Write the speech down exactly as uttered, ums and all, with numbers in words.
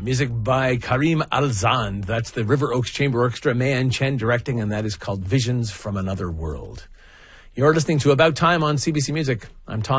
Music by Karim Alzand. That's the River Oaks Chamber Orchestra, Mayan Chen directing, and that is called Visions from Another World. You're listening to About Time on C B C Music. I'm Tom.